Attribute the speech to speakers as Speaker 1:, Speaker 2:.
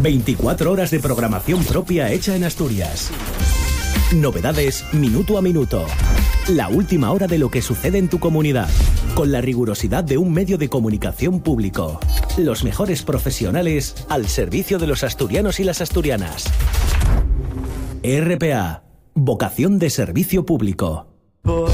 Speaker 1: 24 horas de programación propia hecha en Asturias. Novedades minuto a minuto. La última hora de lo que sucede en tu comunidad, con la rigurosidad de un medio de comunicación público. Los mejores profesionales al servicio de los asturianos y las asturianas. RPA, vocación de servicio público.